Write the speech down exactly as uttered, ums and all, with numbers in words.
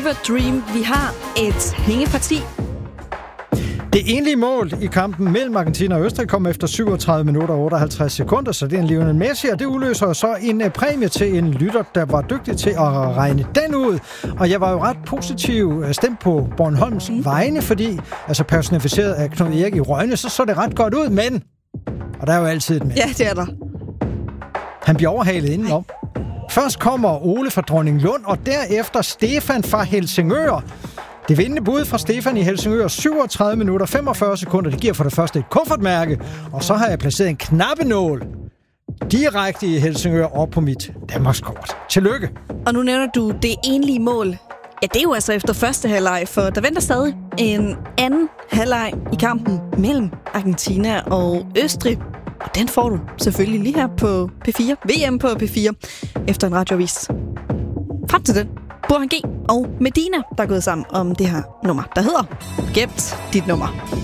Fever Dream. Vi har et hængeparti. Det enlige mål i kampen mellem Argentina og Østrig kom efter syvogtredive minutter og otteoghalvtreds sekunder, så det er en Lionel Messi, og det udløser så en præmie til en lytter, der var dygtig til at regne den ud. Og jeg var jo ret positiv stemt på Bornholms mm. vegne, fordi altså personificeret af Knud Erik i Rønne, så så det ret godt ud, men... Og der er jo altid et men. Ja, det er der. Han bliver overhalet indenom. Først kommer Ole fra Dronninglund, og derefter Stefan fra Helsingør. Det vindende bud fra Stefan i Helsingør, syvogtredive minutter, femogfyrre sekunder. Det giver for det første et kuffertmærke, og så har jeg placeret en knappenål direkte i Helsingør op på mit Danmarkskort. Tillykke! Og nu nævner du det enlige mål. Ja, det er jo altså efter første halvleg, for der venter stadig en anden halvleg i kampen mellem Argentina og Østrig. Og den får du selvfølgelig lige her på P fire. V M på P fire efter en radioavis. Frem til den. Burhan G og Medina, der er gået sammen om det her nummer, der hedder Gemt dit nummer.